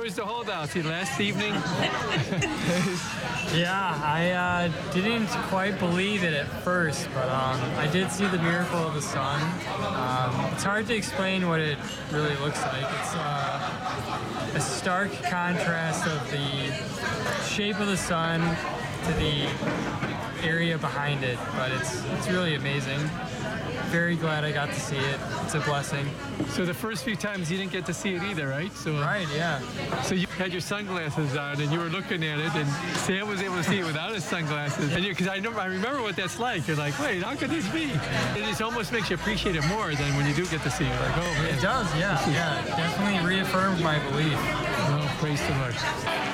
was the holdout? See, last evening? Yeah, I didn't quite believe it at first, but I did see the miracle of the sun. It's hard to explain what it really looks like. It's a stark contrast of the shape of the sun to the area behind it, but it's really amazing. Very glad I got to see it. It's a blessing. So the first few times you didn't get to see it either, right? So Right, yeah. So you had your sunglasses on and you were looking at it, and Sam was able to see it without his sunglasses. And because I remember what that's like. You're like, wait, how could this be? It just almost makes you appreciate it more than when you do get to see it. Like, oh man. It does, yeah. Yeah, it definitely reaffirmed my belief. Oh, praise the Lord.